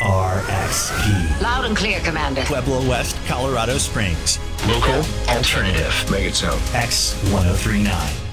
KRXP. Loud and clear, Commander. Pueblo West, Colorado Springs. Local alternative. Make it sound. X1039.